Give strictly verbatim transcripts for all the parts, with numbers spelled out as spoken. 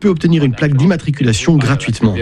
peut obtenir une plaque d'immatriculation gratuitement.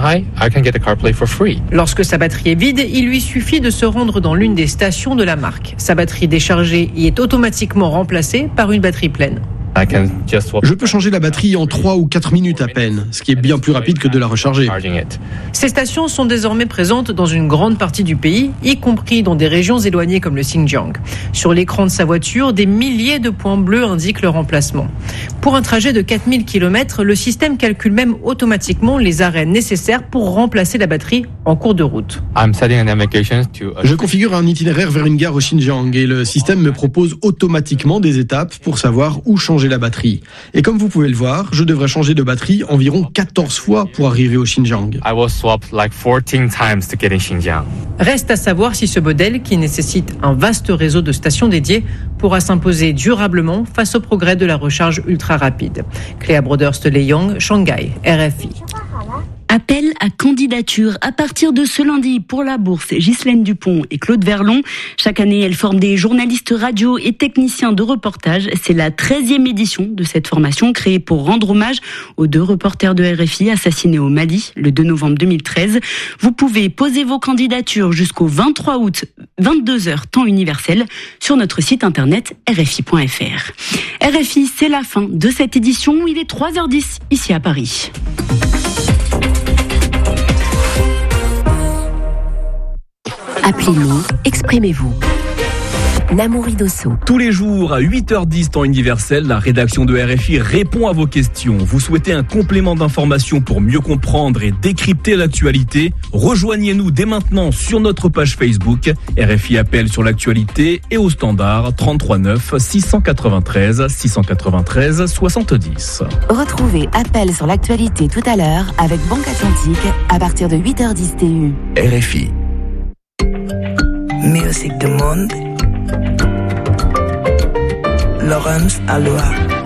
Lorsque sa batterie est vide, il lui suffit de se rendre dans l'une des stations de la marque. Sa batterie déchargée y est automatiquement remplacée par une batterie pleine. Je peux changer la batterie en trois ou quatre minutes à peine, ce qui est bien plus rapide que de la recharger. Ces stations sont désormais présentes dans une grande partie du pays, y compris dans des régions éloignées comme le Xinjiang. Sur l'écran de sa voiture, des milliers de points bleus indiquent leur emplacement. Pour un trajet de quatre mille kilomètres, le système calcule même automatiquement les arrêts nécessaires pour remplacer la batterie en cours de route. Je configure un itinéraire vers une gare au Xinjiang et le système me propose automatiquement des étapes pour savoir où changer la batterie. Et comme vous pouvez le voir, je devrais changer de batterie environ quatorze fois pour arriver au Xinjiang. Reste à savoir si ce modèle, qui nécessite un vaste réseau de stations dédiées, pourra s'imposer durablement face au progrès de la recharge ultra rapide. Cléa Broders-Leyong, Shanghai, R F I. Appel à candidature à partir de ce lundi pour la bourse Ghislaine Dupont et Claude Verlon. Chaque année, elles forment des journalistes radio et techniciens de reportage. C'est la treizième édition de cette formation créée pour rendre hommage aux deux reporters de R F I assassinés au Mali le deux novembre deux mille treize. Vous pouvez poser vos candidatures jusqu'au vingt-trois août, vingt-deux heures, temps universel, sur notre site internet r f i point f r. R F I, c'est la fin de cette édition. Il est trois heures dix ici à Paris. Appelez-nous, exprimez-vous. Namouri Dosso. Tous les jours à huit heures dix temps universel, la rédaction de R F I répond à vos questions. Vous souhaitez un complément d'information pour mieux comprendre et décrypter l'actualité? Rejoignez-nous dès maintenant sur notre page Facebook. R F I appelle sur l'actualité et au standard trente-trois neuf six cent quatre-vingt-treize six cent quatre-vingt-treize soixante-dix. Retrouvez Appel sur l'actualité tout à l'heure avec Banque Atlantique à partir de huit heures dix T U. R F I. Music du monde. Laurence Aloha.